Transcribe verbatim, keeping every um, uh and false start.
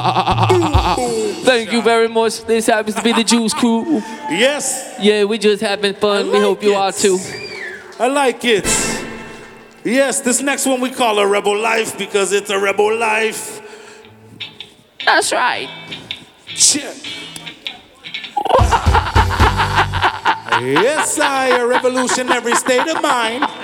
Thank you very much. This happens to be the Juice Crew. Yes. Yeah, we just having fun. Like we hope you it. are too. I like it. Yes, this next one we call a Rebel Life because it's a Rebel Life. That's right. Check. Yes, I, a revolutionary state of mind.